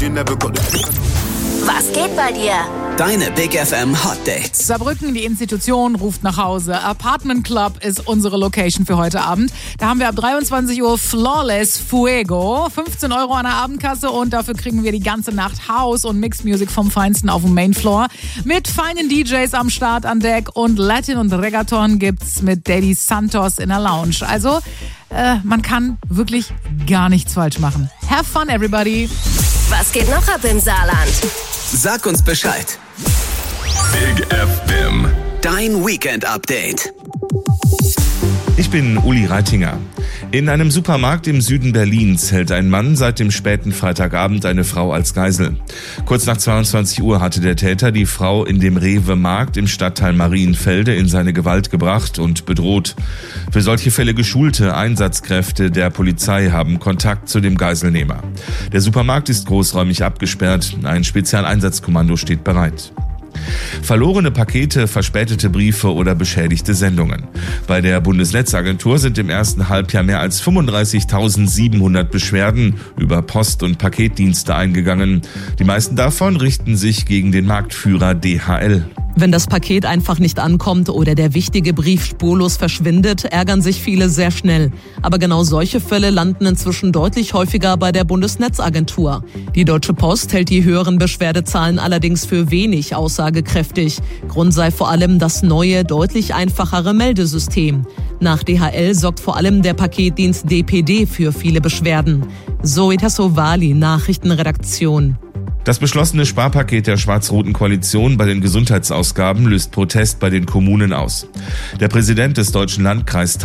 Was geht bei dir? Deine Big FM Hot Dates. Saarbrücken, die Institution, ruft nach Hause. Apartment Club ist unsere Location für heute Abend. Da haben wir ab 23 Uhr Flawless Fuego. 15 € an der Abendkasse und dafür kriegen wir die ganze Nacht House und Mixed Music vom Feinsten auf dem Mainfloor. Mit feinen DJs am Start an Deck und Latin und Reggaeton gibt's mit Daddy Santos in der Lounge. Also, man kann wirklich gar nichts falsch machen. Have fun, everybody. Was geht noch ab im Saarland? Sag uns Bescheid. Big FM. Dein Weekend-Update. Ich bin Uli Reitinger. In einem Supermarkt im Süden Berlins hält ein Mann seit dem späten Freitagabend eine Frau als Geisel. Kurz nach 22 Uhr hatte der Täter die Frau in dem Rewe-Markt im Stadtteil Marienfelde in seine Gewalt gebracht und bedroht. Für solche Fälle geschulte Einsatzkräfte der Polizei haben Kontakt zu dem Geiselnehmer. Der Supermarkt ist großräumig abgesperrt, ein Spezialeinsatzkommando steht bereit. Verlorene Pakete, verspätete Briefe oder beschädigte Sendungen. Bei der Bundesnetzagentur sind im ersten Halbjahr mehr als 35.700 Beschwerden über Post- und Paketdienste eingegangen. Die meisten davon richten sich gegen den Marktführer DHL. Wenn das Paket einfach nicht ankommt oder der wichtige Brief spurlos verschwindet, ärgern sich viele sehr schnell. Aber genau solche Fälle landen inzwischen deutlich häufiger bei der Bundesnetzagentur. Die Deutsche Post hält die höheren Beschwerdezahlen allerdings für wenig aussagekräftig. Grund sei vor allem das neue, deutlich einfachere Meldesystem. Nach DHL sorgt vor allem der Paketdienst DPD für viele Beschwerden. Zoe Tassovali, Nachrichtenredaktion. Das beschlossene Sparpaket der schwarz-roten Koalition bei den Gesundheitsausgaben löst Protest bei den Kommunen aus. Der Präsident des Deutschen Landkreistags